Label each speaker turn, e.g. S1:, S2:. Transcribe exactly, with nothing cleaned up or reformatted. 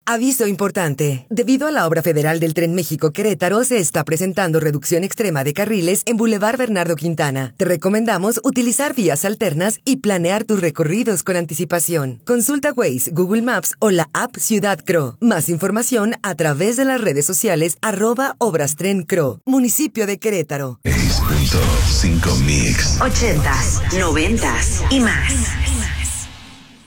S1: Aviso importante. Debido a la obra federal del Tren México-Querétaro, se está presentando reducción extrema de carriles en Boulevard Bernardo Quintana. Te recomendamos utilizar vías alternas y planear tus recorridos con anticipación. Consulta Waze, Google Maps o la app Ciudad Cro. Más información a través de las redes sociales arroba Obras Tren Cro, municipio de Querétaro.
S2: seis punto cinco Mix.
S3: Ochentas, noventas y más.